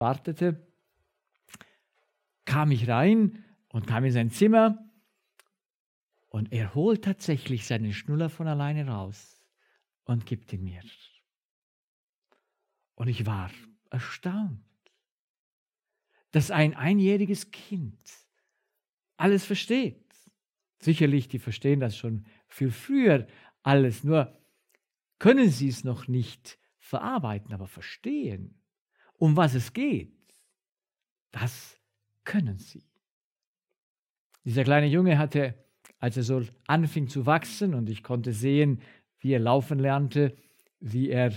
wartete, kam ich rein und kam in sein Zimmer und er holt tatsächlich seinen Schnuller von alleine raus und gibt ihn mir. Und ich war erstaunt, dass ein einjähriges Kind alles versteht. Sicherlich, die verstehen das schon viel früher alles, nur können sie es noch nicht verarbeiten, aber verstehen, um was es geht, das können sie. Dieser kleine Junge hatte, als er so anfing zu wachsen und ich konnte sehen, wie er laufen lernte, wie er,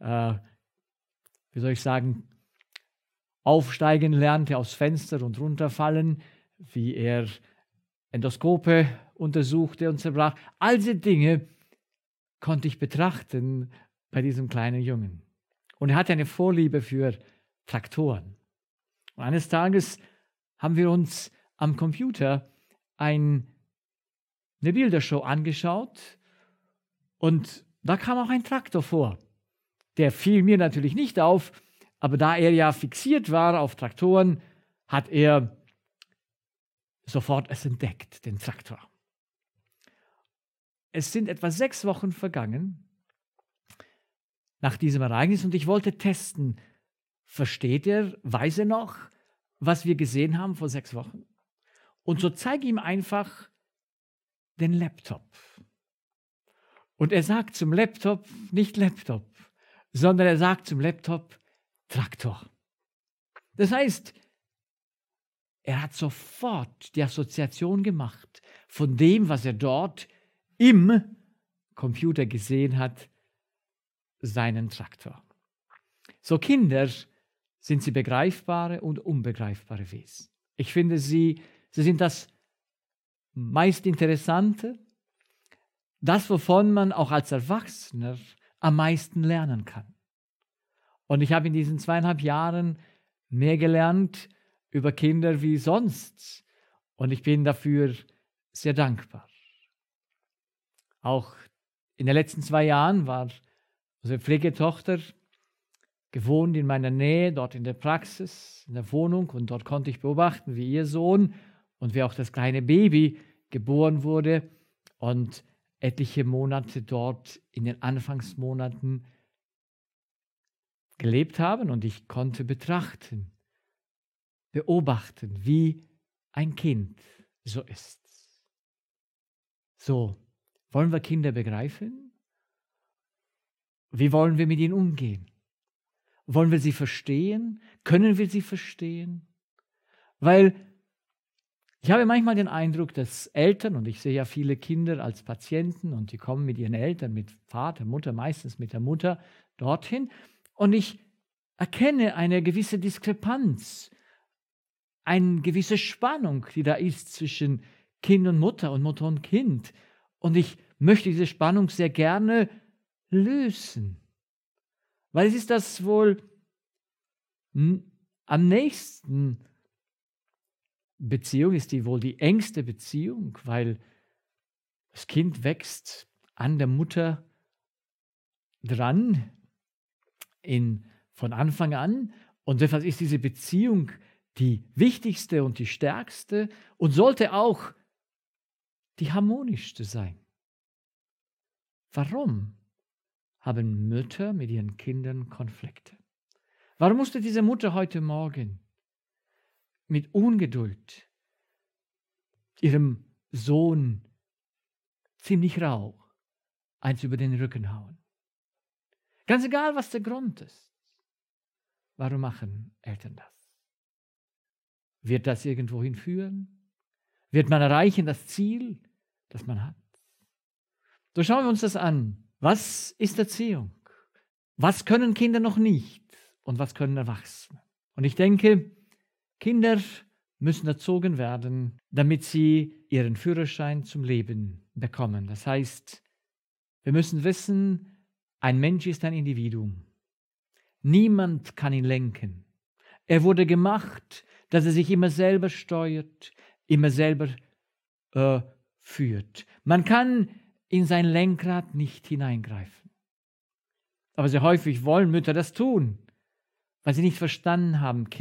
aufsteigen lernte aufs Fenster und runterfallen, wie er Endoskope untersuchte und zerbrach. All diese Dinge konnte ich betrachten bei diesem kleinen Jungen. Und er hatte eine Vorliebe für Traktoren. Und eines Tages haben wir uns am Computer eine Bildershow angeschaut und da kam auch ein Traktor vor. Der fiel mir natürlich nicht auf, aber da er ja fixiert war auf Traktoren, hat er sofort es entdeckt, den Traktor. Es sind etwa 6 Wochen vergangen nach diesem Ereignis und ich wollte testen, versteht er, weiß er noch, was wir gesehen haben vor 6 Wochen? Und so zeige ihm einfach den Laptop. Und er sagt zum Laptop nicht Laptop, sondern er sagt zum Laptop Traktor. Das heißt, er hat sofort die Assoziation gemacht von dem, was er dort im Computer gesehen hat, seinen Traktor. So Kinder sind sie begreifbare und unbegreifbare Wesen. Ich finde, sie sind das meist Interessante, das, wovon man auch als Erwachsener am meisten lernen kann. Und ich habe in diesen 2,5 Jahren mehr gelernt über Kinder wie sonst. Und ich bin dafür sehr dankbar. Auch in den letzten 2 Jahren war unsere Pflegetochter gewohnt in meiner Nähe, dort in der Praxis, in der Wohnung. Und dort konnte ich beobachten, wie ihr Sohn und wie auch das kleine Baby geboren wurde und etliche Monate dort in den Anfangsmonaten gelebt haben. Und ich konnte betrachten, beobachten, wie ein Kind so ist. So, wollen wir Kinder begreifen? Wie wollen wir mit ihnen umgehen? Wollen wir sie verstehen? Können wir sie verstehen? Weil ich habe manchmal den Eindruck, dass Eltern, und ich sehe ja viele Kinder als Patienten und die kommen mit ihren Eltern, mit Vater, Mutter, meistens mit der Mutter dorthin und ich erkenne eine gewisse Diskrepanz, eine gewisse Spannung, die da ist zwischen Kind und Mutter und Kind. Und ich möchte diese Spannung sehr gerne lösen. Weil es ist das wohl am nächsten Beziehung, ist die wohl die engste Beziehung, weil das Kind wächst an der Mutter dran von Anfang an. Und deshalb ist diese Beziehung die wichtigste und die stärkste und sollte auch die harmonischste sein. Warum haben Mütter mit ihren Kindern Konflikte? Warum musste diese Mutter heute Morgen mit Ungeduld ihrem Sohn ziemlich rau eins über den Rücken hauen? Ganz egal, was der Grund ist. Warum machen Eltern das? Wird das irgendwo hinführen? Wird man erreichen das Ziel, das man hat? So schauen wir uns das an. Was ist Erziehung? Was können Kinder noch nicht? Und was können Erwachsene? Und ich denke, Kinder müssen erzogen werden, damit sie ihren Führerschein zum Leben bekommen. Das heißt, wir müssen wissen, ein Mensch ist ein Individuum. Niemand kann ihn lenken. Er wurde gemacht, dass er sich immer selber steuert, immer selber führt. Man kann in sein Lenkrad nicht hineingreifen. Aber sehr häufig wollen Mütter das tun. weil sie nicht verstanden haben,